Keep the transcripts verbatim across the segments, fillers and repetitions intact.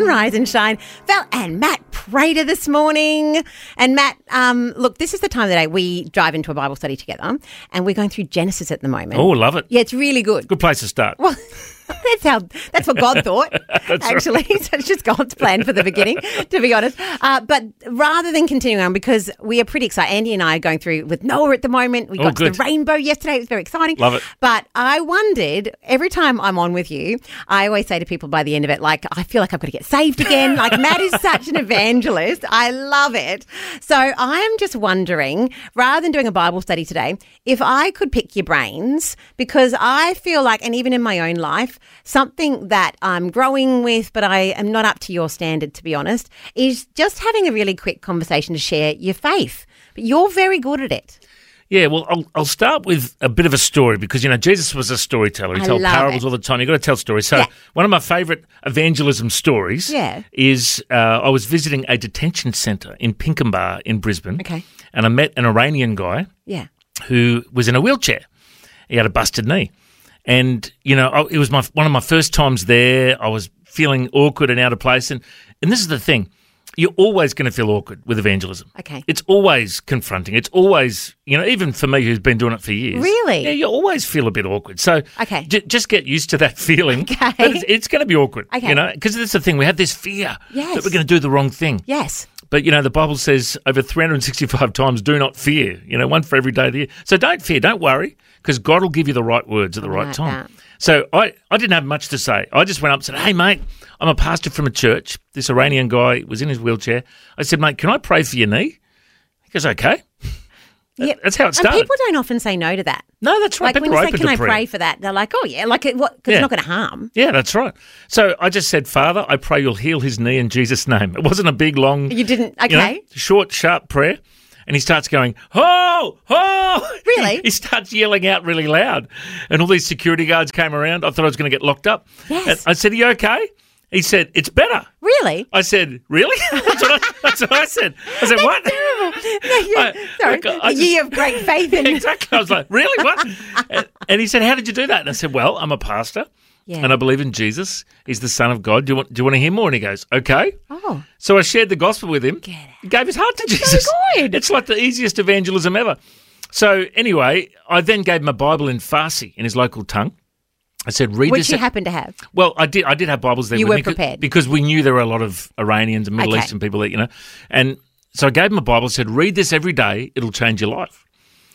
on Rise and Shine. Val and Matt Prater this morning. And Matt, um, look, this is the time of the day we dive into a Bible study together, and we're going through Genesis at the moment. Oh, love it. Yeah, it's really good. Good place to start. Well, that's how. That's what God thought, actually. Right. So it's just God's plan for the beginning, to be honest. Uh, but rather than continuing on, because we are pretty excited, Andy and I are going through with Noah at the moment. We Oh, got to good. the rainbow yesterday. It was very exciting. Love it. But I wondered, every time I'm on with you, I always say to people by the end of it, like, I feel like I've got to get saved again. Like, Matt is such an evangelist. I love it. So I am just wondering, rather than doing a Bible study today, if I could pick your brains, because I feel like, and even in my own life, something that I'm growing with, but I am not up to your standard, to be honest, is just having a really quick conversation to share your faith. But you're very good at it. Yeah, well, I'll, I'll start with a bit of a story because, you know, Jesus was a storyteller. He I told love parables it. all the time. You've got to tell stories. So Yeah. one of my favourite evangelism stories Yeah. is uh, I was visiting a detention centre in Pinkenba in Brisbane. Okay. And I met an Iranian guy Yeah. who was in a wheelchair. He had a busted knee. And, you know, I, it was my one of my first times there. I was feeling awkward and out of place. And, and this is the thing. You're always going to feel awkward with evangelism. Okay. It's always confronting. It's always, you know, even for me who's been doing it for years. Really? Yeah, you always feel a bit awkward. So Okay. j- just get used to that feeling. Okay. That it's, it's going to be awkward, Okay. you know, because that's the thing. We have this fear Yes. that we're going to do the wrong thing. Yes. But, you know, the Bible says over three hundred sixty-five times, do not fear, you know, one for every day of the year. So don't fear, don't worry, because God will give you the right words at the I right like time. that. So I, I didn't have much to say. I just went up and said, hey, mate, I'm a pastor from a church. This Iranian guy was in his wheelchair. I said, mate, can I pray for your knee? He goes, okay. Yeah. That's how it And started. people don't often say no to that. No, that's right. Like when People you are say, open can to I prayer. pray for that? They're like, oh, yeah, like it, what? Because Yeah. it's not going to harm. Yeah, that's right. So I just said, Father, I pray you'll heal his knee in Jesus' name. It wasn't a big, long, You didn't, you know, okay. short, sharp prayer. And he starts going, oh, oh. Really? He, he starts yelling out really loud. And all these security guards came around. I thought I was going to get locked up. Yes. And I said, are you okay? He said, it's better. Really? I said, really? that's, what I, that's what I said. I said, what? No, you, I- sorry, look, I a just- year of great faith. In, Exactly. I was like, really? What? and, and he said, how did you do that? And I said, well, I'm a pastor. Yeah. And I believe in Jesus. He's the Son of God. Do you want, do you want to hear more? And he goes, okay. Oh, So I shared the gospel with him. Get out. He gave his heart to Jesus. good. It's like the easiest evangelism ever. So anyway, I then gave him a Bible in Farsi, in his local tongue. I said, read which this. you happen to have. Well, I did. I did have Bibles there. You with were me 'cause- prepared. because we knew there were a lot of Iranians and Middle Okay. Eastern people there, you know. And so I gave him a Bible. Said, read this every day. It'll change your life.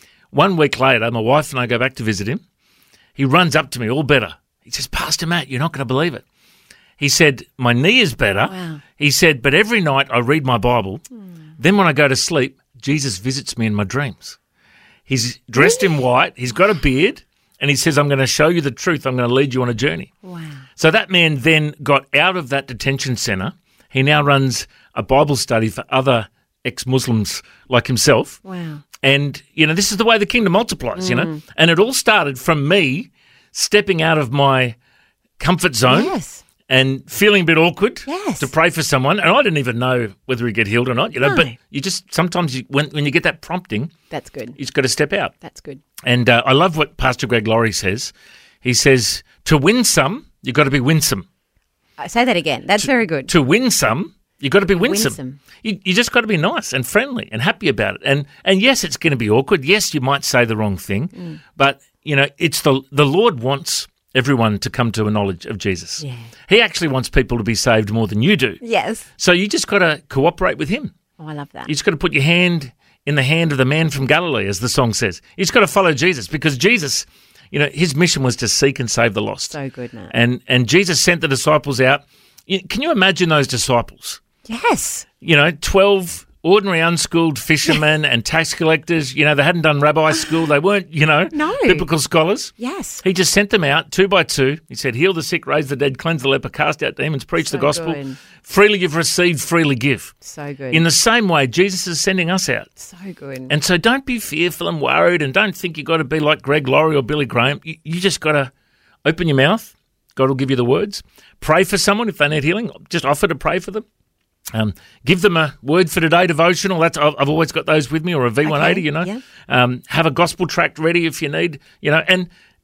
One week later, my wife and I go back to visit him. He runs up to me, all better. He says, Pastor Matt, you're not going to believe it. He said, my knee is better. Wow. He said, but every night I read my Bible. Then when I go to sleep, Jesus visits me in my dreams. He's dressed in white. He's got a beard. And he says, I'm going to show you the truth. I'm going to lead you on a journey. Wow. So that man then got out of that detention centre. He now runs a Bible study for other ex-Muslims like himself. Wow. And, you know, this is the way the kingdom multiplies, you Mm. know. And it all started from me stepping out of my comfort zone Yes. and feeling a bit awkward Yes. to pray for someone. And I didn't even know whether he'd get healed or not, you know. No. But you just, sometimes you, when, when you get that prompting, That's good. you just got to step out. That's good. And uh, I love what Pastor Greg Laurie says. He says, to win some, you've got to be winsome. Uh, say that again. That's very good. To win some, you've got to be winsome. Winsome. You, you just got to be nice and friendly and happy about it. And and yes, it's going to be awkward. Yes, you might say the wrong thing. Mm. But, you know, it's the the Lord wants everyone to come to a knowledge of Jesus. Yeah. He actually wants people to be saved more than you do. Yes. So you just got to cooperate with him. Oh, I love that. You just got to put your hand in the hand of the man from Galilee, as the song says. You just got to follow Jesus because Jesus, you know, his mission was to seek and save the lost. So good, Matt. And and Jesus sent the disciples out. You- Can you imagine those disciples? Yes. You know, twelve ordinary unschooled fishermen and tax collectors. You know, they hadn't done rabbi school. They weren't, you know, No. biblical scholars. Yes. He just sent them out two by two. He said, heal the sick, raise the dead, cleanse the leper, cast out demons, preach So the gospel. good. Freely you've received, freely give. So good. In the same way, Jesus is sending us out. so good. And so don't be fearful and worried and don't think you've got to be like Greg Laurie or Billy Graham. You, you just got to open your mouth. God will give you the words. Pray for someone if they need healing. Just offer to pray for them. Um, give them a word for today devotional. That's I've, I've always got those with me, or a V one eighty. Okay, You know, yeah. um, have a gospel tract ready if you need. You know, and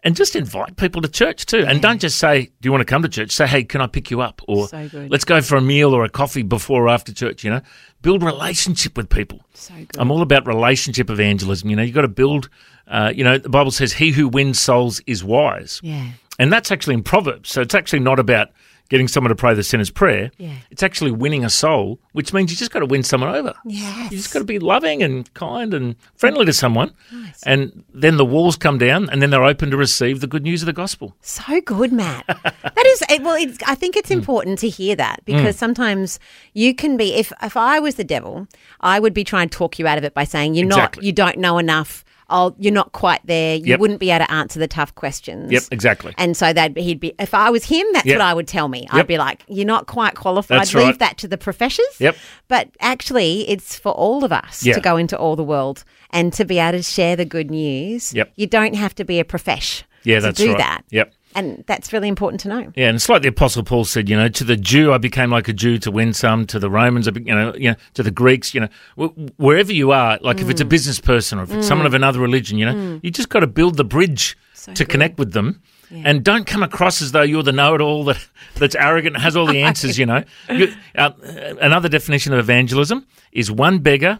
And just invite people to church too. And don't just say, do you want to come to church? Say, hey, can I pick you up? Or So good. let's go for a meal or a coffee before or after church, you know. Build relationship with people. So good. I'm all about relationship evangelism. You know, you've got to build, uh, you know, the Bible says he who wins souls is wise. Yeah. And that's actually in Proverbs. So it's actually not about getting someone to pray the sinner's prayer. Yeah. It's actually winning a soul, which means you just got to win someone over. Yes. You just got to be loving and kind and friendly to someone. Nice. And then the walls come down and then they're open to receive the good news of the gospel. So good, Matt. That is, it, well, it's, I think it's important to hear that because sometimes you can be, if, if I was the devil, I would be trying to talk you out of it by saying you're Exactly. not, you don't know enough. Oh, you're not quite there. You Yep. wouldn't be able to answer the tough questions. Yep, exactly. And so that he'd be, if I was him, that's Yep. what I would tell me. I'd Yep. be like, you're not quite qualified. That's Leave right. that to the professors. Yep. But actually, it's for all of us Yeah. to go into all the world and to be able to share the good news. Yep. You don't have to be a profesh Yeah, to that's do right. that. Yep. And that's really important to know. Yeah, and it's like the Apostle Paul said, you know, to the Jew I became like a Jew to win some, to the Romans, I be, you know, you know, to the Greeks, you know, w- wherever you are, like if it's a business person or if it's someone of another religion, you know, you just got to build the bridge So to good. connect with them. And don't come across as though you're the know-it-all that, that's arrogant and has all the answers, you know. You, uh, another definition of evangelism is one beggar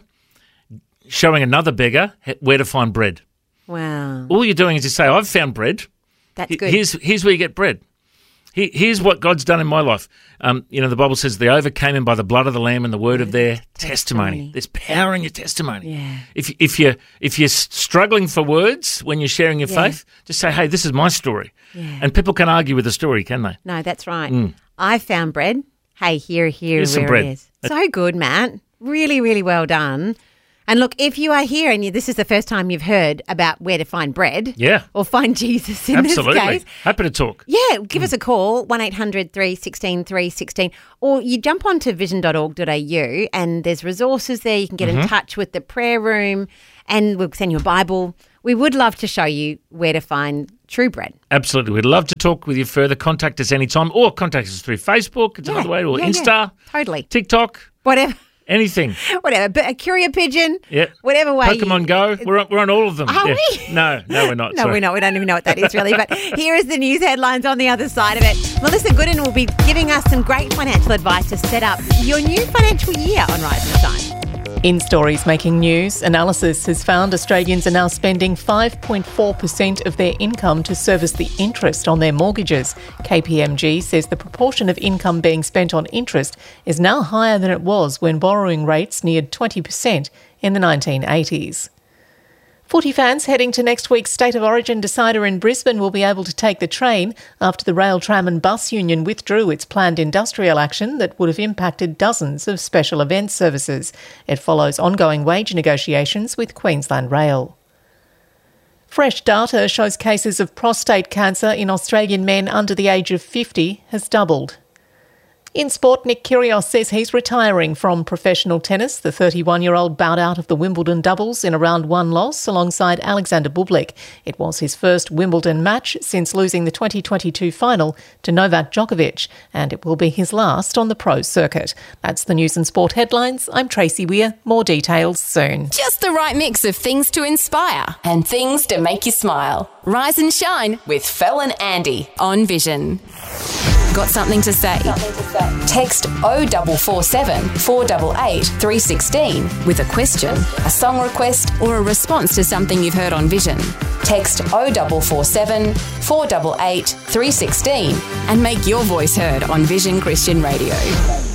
showing another beggar where to find bread. Wow. All you're doing is you say, I've found bread. That's He- good. Here's here's where you get bread. He, here's what God's done in my life. Um, you know, the Bible says they overcame him by the blood of the Lamb and the word of their testimony. testimony. There's power in your testimony. Yeah. If if you if you're struggling for words when you're sharing your Yeah. faith, just say, "Hey, this is my story," Yeah. and people can argue with the story, can they? No, that's right. I found bread. Hey, here, here, Mm. Here's some where bread. it is. So good, Matt. Really, really well done. And look, if you are here and you, this is the first time you've heard about where to find bread, Yeah. or find Jesus in Absolutely. this case, Happy to talk. yeah, give us a call, one eight hundred three one six three one six, or you jump onto vision dot org dot a u and there's resources there. You can get Mm-hmm. in touch with the prayer room and we'll send you a Bible. We would love to show you where to find true bread. Absolutely. We'd love to talk with you further. Contact us anytime or contact us through Facebook. It's Yeah, another way, or yeah, Insta, yeah, totally. TikTok, Whatever. anything. Whatever, but a courier pigeon, Yeah. whatever way. Pokemon you, Go. We're on, we're on all of them. Are Yeah. we? No, no, we're not. No, Sorry. we're not. We don't even know what that is really. But here is the news headlines on the other side of it. Melissa Gooden will be giving us some great financial advice to set up your new financial year on Rise and Shine. In stories making news, analysis has found Australians are now spending five point four percent of their income to service the interest on their mortgages. K P M G says the proportion of income being spent on interest is now higher than it was when borrowing rates neared twenty percent in the nineteen eighties. Footy fans heading to next week's State of Origin decider in Brisbane will be able to take the train after the Rail, Tram and Bus Union withdrew its planned industrial action that would have impacted dozens of special events services. It follows ongoing wage negotiations with Queensland Rail. Fresh data shows cases of prostate cancer in Australian men under the age of fifty has doubled. In sport, Nick Kyrgios says he's retiring from professional tennis. The thirty-one-year-old bowed out of the Wimbledon doubles in a round one loss alongside Alexander Bublik. It was his first Wimbledon match since losing the twenty twenty-two final to Novak Djokovic, and it will be his last on the pro circuit. That's the news and sport headlines. I'm Tracy Weir. More details soon. Just the right mix of things to inspire and things to make you smile. Rise and shine with Fel and Andy on Vision. Got something to say? Text oh four four seven, four eight eight, three one six with a question, a song request, or a response to something you've heard on Vision. Text oh four four seven, four eight eight, three one six and make your voice heard on Vision Christian Radio.